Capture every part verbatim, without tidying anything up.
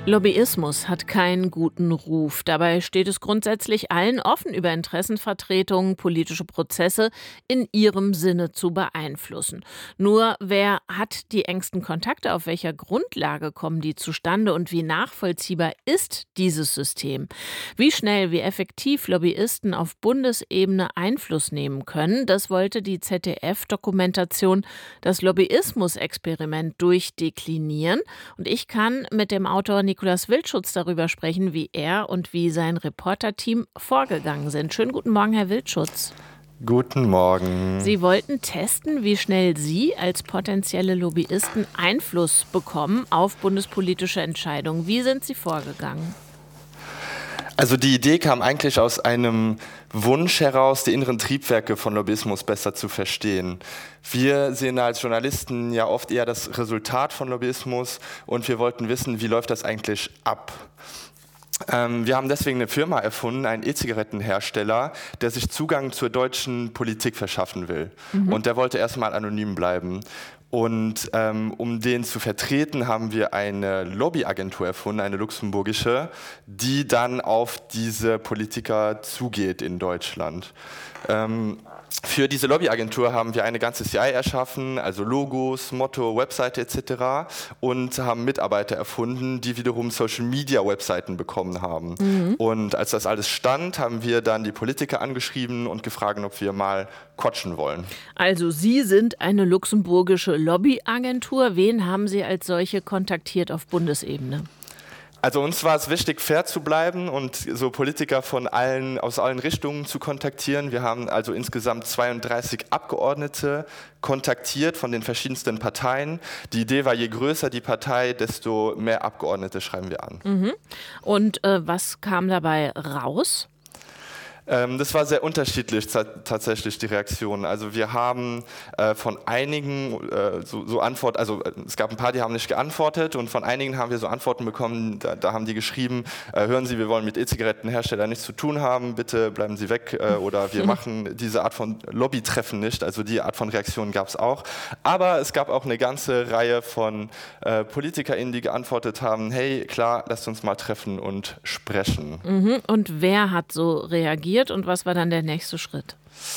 Lobbyismus hat keinen guten Ruf. Dabei steht es grundsätzlich allen offen, über Interessenvertretungen politische Prozesse in ihrem Sinne zu beeinflussen. Nur wer hat die engsten Kontakte? Auf welcher Grundlage kommen die zustande? Und wie nachvollziehbar ist dieses System? Wie schnell, wie effektiv Lobbyisten auf Bundesebene Einfluss nehmen können, das wollte die Z D F-Dokumentation Das Lobbyismus-Experiment durchdeklinieren. Und ich kann mit dem Autor Nikolaus Wildschutz darüber sprechen, wie er und wie sein Reporterteam vorgegangen sind. Schönen guten Morgen, Herr Wildschutz. Guten Morgen. Sie wollten testen, wie schnell Sie als potenzielle Lobbyisten Einfluss bekommen auf bundespolitische Entscheidungen. Wie sind Sie vorgegangen? Also die Idee kam eigentlich aus einem Wunsch heraus, die inneren Triebwerke von Lobbyismus besser zu verstehen. Wir sehen als Journalisten ja oft eher das Resultat von Lobbyismus und wir wollten wissen, wie läuft das eigentlich ab? Ähm, wir haben deswegen eine Firma erfunden, einen E-Zigarettenhersteller, der sich Zugang zur deutschen Politik verschaffen will. Mhm. Und der wollte erstmal anonym bleiben. Und ähm, um den zu vertreten, haben wir eine Lobbyagentur erfunden, eine luxemburgische, die dann auf diese Politiker zugeht in Deutschland. Ähm, Für diese Lobbyagentur haben wir eine ganze C I erschaffen, also Logos, Motto, Webseite et cetera und haben Mitarbeiter erfunden, die wiederum Social-Media-Webseiten bekommen haben. Mhm. Und als das alles stand, haben wir dann die Politiker angeschrieben und gefragt, ob wir mal quatschen wollen. Also Sie sind eine luxemburgische Lobbyagentur. Wen haben Sie als solche kontaktiert auf Bundesebene? Also uns war es wichtig, fair zu bleiben und so Politiker von allen, aus allen Richtungen zu kontaktieren. Wir haben also insgesamt zweiunddreißig Abgeordnete kontaktiert von den verschiedensten Parteien. Die Idee war, je größer die Partei, desto mehr Abgeordnete schreiben wir an. Mhm. Und äh, was kam dabei raus? Das war sehr unterschiedlich tatsächlich, die Reaktionen. Also wir haben äh, von einigen äh, so, so Antwort, also es gab ein paar, die haben nicht geantwortet und von einigen haben wir so Antworten bekommen, da, da haben die geschrieben, äh, hören Sie, wir wollen mit E-Zigarettenherstellern nichts zu tun haben, bitte bleiben Sie weg äh, oder wir machen diese Art von Lobbytreffen nicht, also die Art von Reaktionen gab es auch. Aber es gab auch eine ganze Reihe von äh, PolitikerInnen, die geantwortet haben, hey, klar, lasst uns mal treffen und sprechen. Mhm. Und wer hat so reagiert? Und was war dann der nächste Schritt?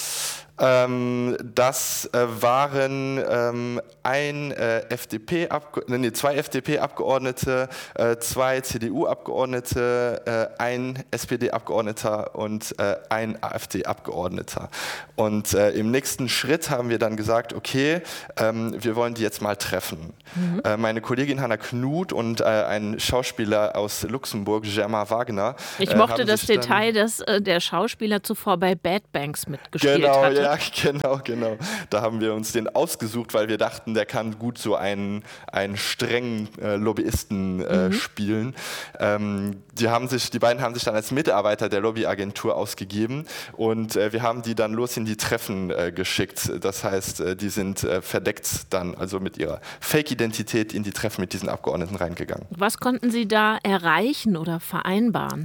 Ähm, das äh, waren ähm, ein äh, F D P-Abge- nee, zwei F D P-Abgeordnete, äh, zwei C D U-Abgeordnete, äh, ein S P D-Abgeordneter und äh, ein A F D-Abgeordneter. Und äh, im nächsten Schritt haben wir dann gesagt, okay, ähm, wir wollen die jetzt mal treffen. Mhm. Äh, meine Kollegin Hanna Knut und äh, ein Schauspieler aus Luxemburg, Germain Wagner. Ich äh, mochte das Detail, dass äh, der Schauspieler zuvor bei Bad Banks mitgespielt genau, hatte. Ja, genau, genau. Da haben wir uns den ausgesucht, weil wir dachten, der kann gut so einen, einen strengen äh, Lobbyisten äh, mhm. spielen. Ähm, die, haben sich, die beiden haben sich dann als Mitarbeiter der Lobbyagentur ausgegeben und äh, wir haben die dann los in die Treffen äh, geschickt. Das heißt, äh, die sind äh, verdeckt dann, also mit ihrer Fake-Identität in die Treffen mit diesen Abgeordneten reingegangen. Was konnten Sie da erreichen oder vereinbaren?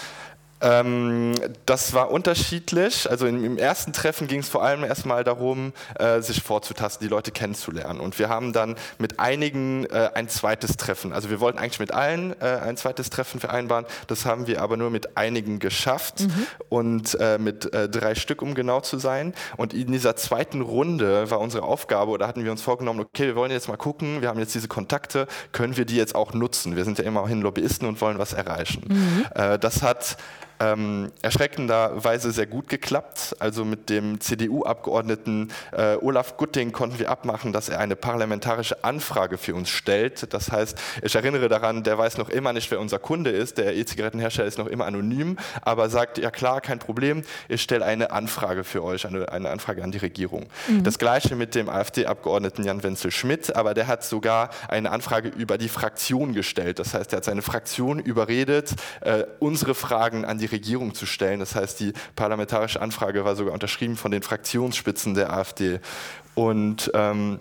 Ähm, das war unterschiedlich. Also im, im ersten Treffen ging es vor allem erstmal darum, äh, sich vorzutasten, die Leute kennenzulernen. Und wir haben dann mit einigen äh, ein zweites Treffen. Also wir wollten eigentlich mit allen äh, ein zweites Treffen vereinbaren. Das haben wir aber nur mit einigen geschafft mhm. und äh, mit äh, drei Stück, um genau zu sein. Und in dieser zweiten Runde war unsere Aufgabe, oder hatten wir uns vorgenommen, okay, wir wollen jetzt mal gucken, wir haben jetzt diese Kontakte, können wir die jetzt auch nutzen? Wir sind ja immerhin Lobbyisten und wollen was erreichen. Mhm. Äh, das hat Ähm, erschreckenderweise sehr gut geklappt. Also mit dem C D U-Abgeordneten äh, Olaf Gutting konnten wir abmachen, dass er eine parlamentarische Anfrage für uns stellt. Das heißt, ich erinnere daran, der weiß noch immer nicht, wer unser Kunde ist. Der E-Zigarettenhersteller ist noch immer anonym, aber sagt, ja klar, kein Problem, ich stelle eine Anfrage für euch, eine, eine Anfrage an die Regierung. Mhm. Das gleiche mit dem A f D-Abgeordneten Jan Wenzel Schmidt, aber der hat sogar eine Anfrage über die Fraktion gestellt. Das heißt, er hat seine Fraktion überredet, äh, unsere Fragen an die Regierung zu stellen. Das heißt, die parlamentarische Anfrage war sogar unterschrieben von den Fraktionsspitzen der AfD. Und ähm,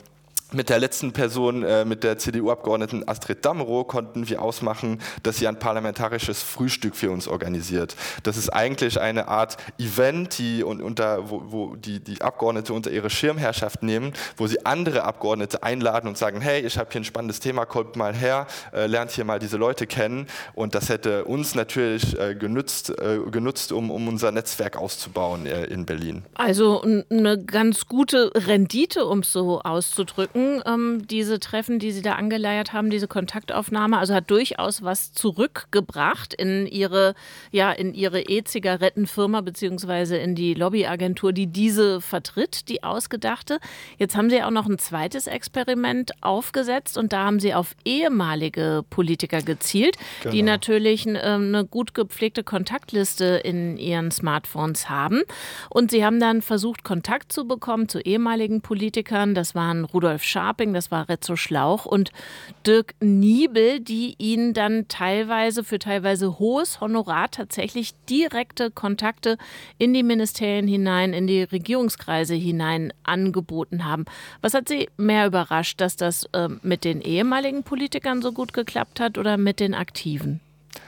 Mit der letzten Person, äh, mit der C D U-Abgeordneten Astrid Dammerow, konnten wir ausmachen, dass sie ein parlamentarisches Frühstück für uns organisiert. Das ist eigentlich eine Art Event, die, un, unter, wo, wo die, die Abgeordnete unter ihre Schirmherrschaft nehmen, wo sie andere Abgeordnete einladen und sagen, hey, ich habe hier ein spannendes Thema, kommt mal her, äh, lernt hier mal diese Leute kennen. Und das hätte uns natürlich äh, genutzt, äh, genutzt um, um unser Netzwerk auszubauen äh, in Berlin. Also eine ganz gute Rendite, um es so auszudrücken. Ähm, diese Treffen, die Sie da angeleiert haben, diese Kontaktaufnahme, also hat durchaus was zurückgebracht in Ihre, ja, in Ihre E-Zigarettenfirma beziehungsweise in die Lobbyagentur, die diese vertritt, die ausgedachte. Jetzt haben Sie auch noch ein zweites Experiment aufgesetzt und da haben Sie auf ehemalige Politiker gezielt, genau, die natürlich äh, eine gut gepflegte Kontaktliste in ihren Smartphones haben. Und Sie haben dann versucht, Kontakt zu bekommen zu ehemaligen Politikern. Das waren Rudolf Scharping, das war Rezo Schlauch und Dirk Niebel, die ihnen dann teilweise für teilweise hohes Honorar tatsächlich direkte Kontakte in die Ministerien hinein, in die Regierungskreise hinein angeboten haben. Was hat Sie mehr überrascht, dass das äh, mit den ehemaligen Politikern so gut geklappt hat oder mit den Aktiven?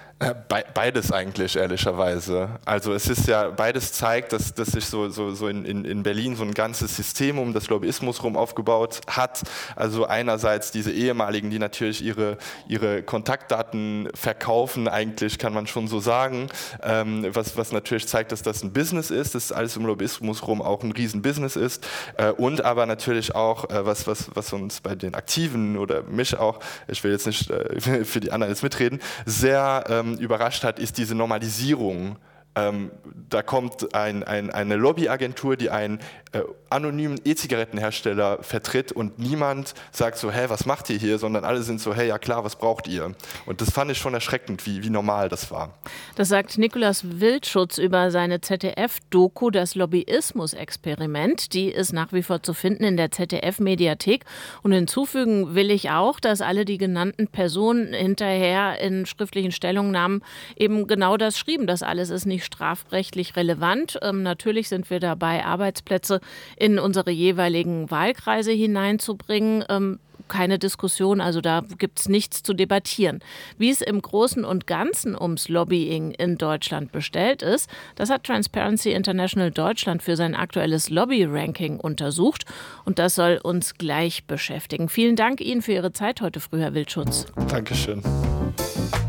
Beides eigentlich, ehrlicherweise. Also es ist ja, beides zeigt, dass, dass sich so, so, so in, in Berlin so ein ganzes System um das Lobbyismus rum aufgebaut hat. Also einerseits diese ehemaligen, die natürlich ihre, ihre Kontaktdaten verkaufen, eigentlich kann man schon so sagen, ähm, was, was natürlich zeigt, dass das ein Business ist, dass alles um Lobbyismus rum auch ein Riesenbusiness ist. Äh, und aber natürlich auch, äh, was, was, was uns bei den Aktiven oder mich auch, ich will jetzt nicht äh, für die anderen jetzt mitreden, sehr ähm, überrascht hat, ist diese Normalisierung. Ähm, da kommt ein, ein, eine Lobbyagentur, die einen äh, anonymen E-Zigarettenhersteller vertritt und niemand sagt so, hey, was macht ihr hier, sondern alle sind so, hey, ja klar, was braucht ihr? Und das fand ich schon erschreckend, wie, wie normal das war. Das sagt Nikolaus Wildschutz über seine Z D F-Doku Das Lobbyismus-Experiment. Die ist nach wie vor zu finden in der Z D F-Mediathek. Und hinzufügen will ich auch, dass alle die genannten Personen hinterher in schriftlichen Stellungnahmen eben genau das schrieben. Das alles ist nicht strafrechtlich relevant. Ähm, natürlich sind wir dabei, Arbeitsplätze in unsere jeweiligen Wahlkreise hineinzubringen. Ähm, keine Diskussion, also da gibt es nichts zu debattieren. Wie es im Großen und Ganzen ums Lobbying in Deutschland bestellt ist, das hat Transparency International Deutschland für sein aktuelles Lobby-Ranking untersucht und das soll uns gleich beschäftigen. Vielen Dank Ihnen für Ihre Zeit heute früh, Herr Wildschutz. Dankeschön.